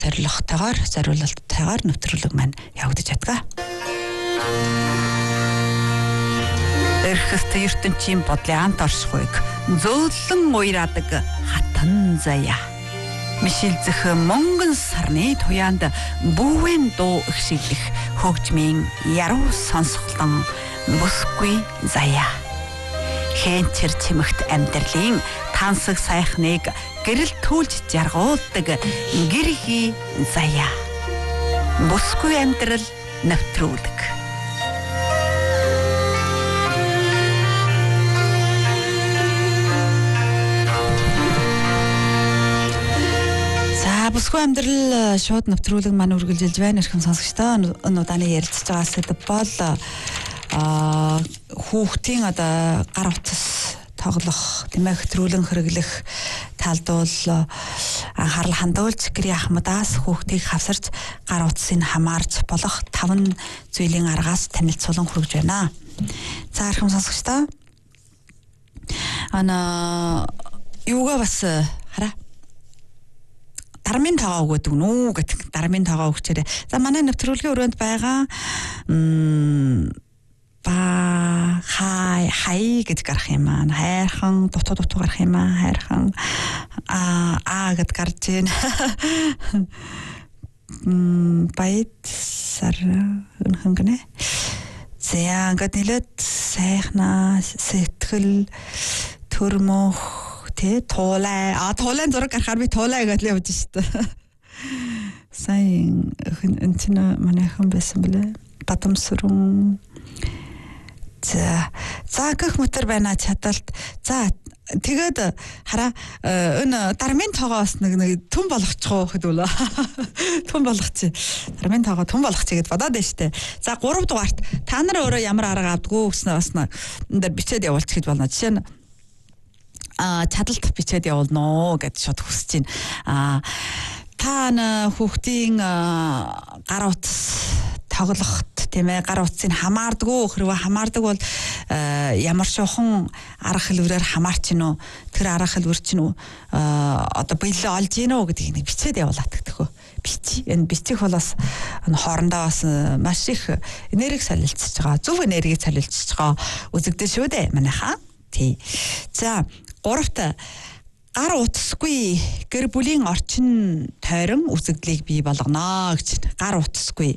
зориулалттайгаар нэвтрүүлэг маань явагдаж байдаг. Эрхэст ертөнцийн бодлын ант оршихуйг зөөлөн уйраадаг хатан заяа. Мишилзэх мөнгөн сарны туяанд бүүвэн дуу ихшиглэх хөгжмийн яруу сонсголон бүсгүй заяа. Хэнчэр чимэгт амьдралын тансаг сайхныг гэрэл түлж жаргуулдаг гэрхи заяа. Бүсгүй амьдрал нэвтрүүлэг. За бүсгүй амьдрал шууд нэвтрүүлэг маань үргэлжилж байна. Эрхэм сонсогчдоо энэ удааны ярилцж байгаа сэдв бол хүүхдийн одоо гар утас тоглох, тэмээ хөтрүүлэн хэрэглэх талд бол анхаарал хандуулж гэрийн ахмадаас хүүхдийг хавсарч гар утсыг хамаарч болох 5 зүйлийн аргаас танилцуулан хүргэж байна. За эрхэм сонсогчдоо юугаа бас хараа дармын тагаа өгöd өгнө гэдэг дармын тагаа өгчээрээ. За манай нэвтрүүлгийн өрөөнд байгаа хай гэж гарах юм аа. Хайрхан дутуу гарах юм аа. Хайрхан гэд гарч ийн. Байд сар хөнгөнэ. Зяа ингээд нэлээд сайхнаа сэтгэл төрмөх туулай зураг гарахаар би туулай гэж л явж штэ. Сайн энэ манайхан байсан бэлээ. Бадамсрун. За гэх мэтэр байна чадалт. За тэгээд хараа энэ дармын тоогоос нэг түн болгочихоо хэдүүлээ. Түн болгочих. Дармын тоогоо түн болгочих гэд бодоод байна штэ. За 3 дугаарт та нар өөрөө ямар арга авдггүй гэснээр бас энэ дээр бичээд явуулчих гэж болно. Жишээ нь чадалт бичээд явуулноо гэж шууд хүсэж байна. Та хүүхдийн гар утас тоглоход тийм ээ гар утсыг хамаардаггүй хэрвээ хамаардаг бол ямар шохон арга хэлбэрээр хамаарч гинөө тэр арга хэлбэр чинь одоо биелээ олж гинөө гэдгийг нэг бичээд явуулаад гэх энэ бичих бол бас хоорондоо бас маш их энерги солилцож байгаа зөв энерги солилцож байгаа үзэгдэл шүү дээ манайхаа тий. За 3-т гар утасгүй гэр бүлийн орчин тойрон үзэгдлийг бий болгоно гэж. Гар утасгүй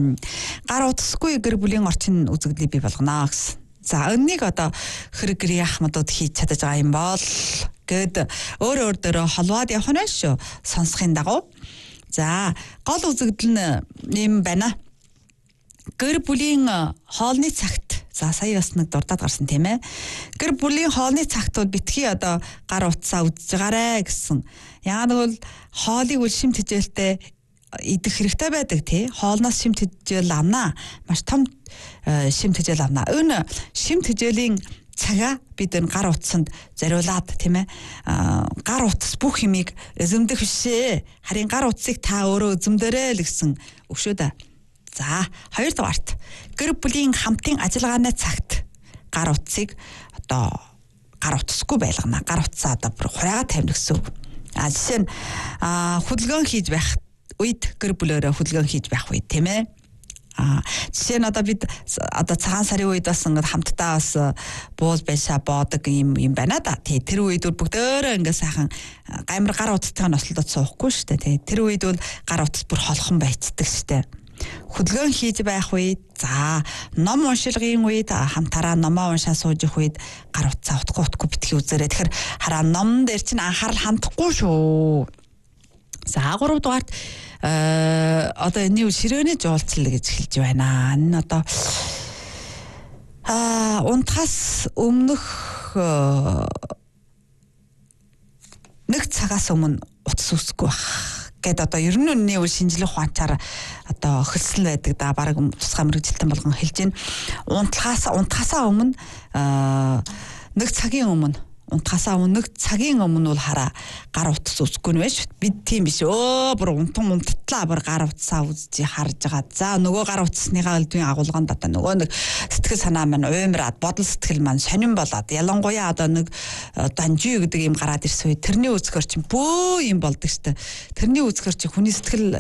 гэр бүлийн орчин үзэгдлийг бий болгоно гэсэн. За өннийг одоо хэрэг гэрийн ахмадууд хийж чадаж байгаа юм бол гэд өөр дөрөө холбоод явах нь шүү сонсохын дагуу. За гол үзэгдэл нь юм байна. Гэр бүлийн хоолны цагт за сая бас нэг дурдаад гарсан тийм ээ. Гэр бүлийн хоолны цагт бол битгий одоо гар утсаа үзэж байгаарэ гэсэн. Яагаад гэвэл хоолыг үл шимт хижээлтэй идэх хэрэгтэй байдаг тий. Хоолноос шимт хижээл авнаа. Маш том шимт хижээл авнаа. Энэ шимт хижээлийн цагаа бид энэ гар утсанд зориулаад тийм ээ. Гар утас бүх юмыг эзэмдэх бишээ. Харин гар утсыг та өөрөө эзэмдэрэй л гэсэн өгшөөдөө. За 2 дугаарт гэр бүлийн хамтын ажиллагааны цагт гар утсыг одоо гар утасгүй байлгана. Гар утсаа одоо бүр хураагаа тавина гэсэн үг. Жишээ нь хөдөлгөөн хийж байх үед гэр бүлөөрөө хөдөлгөөн хийж байх үед тийм ээ. Жишээ нь одоо бид одоо цагаан сарын үед бас ингээд хамтдаа бас бууз байшаа боодог юм байна да. Тэр үед бүгдөө ингээд сайхан гамар гар утастайгаа нослолдод суухгүй шүү дээ. Тэр үед бол гар утас бүр холхон байцдаг шүү дээ. Хөдөлгөөн хийж байх үед за ном уншилгын үед хамтараа номоо уншаа сууж их үед гар утсаа утгагүй битгий үзээрэй. Тэгэхээр хараа ном дээр чинь анхаарал хандахгүй шүү. За 3 дугаарт одоо энэ ширээний жуулчлал гэж хэлж байна. Энэ одоо унтахаас өмнөх нэг цагаас өмнө утас үсэхгүй байх. Гэт одоо ер нь үнний шинжлэх ухаанчаар одоо хөлсөн байдаг да баг тусгай мэрэгжилтэн болгон хэлж байна. Унтахаасаа өмнө нэг цагийн өмнө унтахасаа өмнө цагийн өмнө бол хараа гар утас үзэхгүй нь байж бид тийм биш бүр унттлаа бүр гар утасаа үз지 харж байгаа. За нөгөө гар утасныхаа элдвийн агуулганд одоо нөгөө нэг сэтгэл санаа маань уймраад бодол сэтгэл маань сонирн болоод ялангуяа одоо нэг данжи гэдэг юм гараад ирсэн үе тэрний үзэхэр чинь бөө юм болдог штэ. Тэрний үзэхэр чинь хүний сэтгэл